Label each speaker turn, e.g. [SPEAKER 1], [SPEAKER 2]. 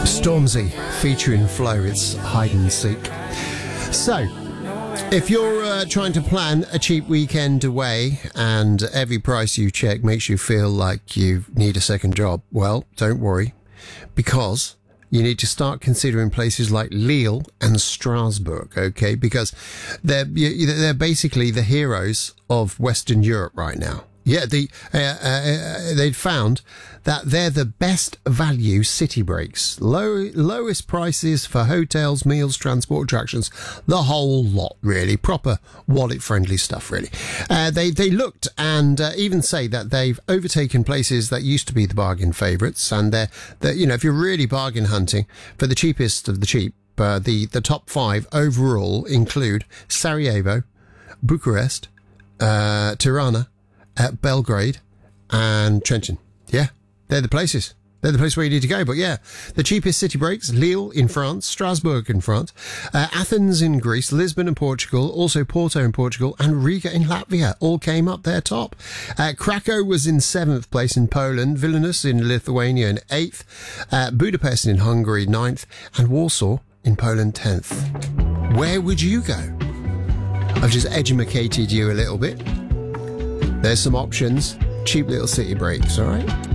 [SPEAKER 1] Stormzy featuring Flow. It's hide and seek. So, if you're trying to plan a cheap weekend away and every price you check makes you feel like you need a second job, well, don't worry, because you need to start considering places like Lille and Strasbourg, okay? Because they're basically the heroes of Western Europe right now. Yeah, they'd found that they're the best value city breaks. Lowest prices for hotels, meals, transport, attractions, the whole lot, really. Proper wallet-friendly stuff, really. They looked and even say that they've overtaken places that used to be the bargain favourites. And they're, if you're really bargain hunting for the cheapest of the cheap, the top 5 overall include Sarajevo, Bucharest, Tirana, Belgrade and Trenton. Yeah, they're the places. They're the place where you need to go. But yeah, the cheapest city breaks: Lille in France, Strasbourg in France, Athens in Greece, Lisbon in Portugal, also Porto in Portugal, and Riga in Latvia all came up there top. Krakow was in 7th place in Poland, Vilnius in Lithuania in 8th, Budapest in Hungary 9th, and Warsaw in Poland 10th. Where would you go? I've just edumacated you a little bit. There's some options. Cheap little city breaks, all right?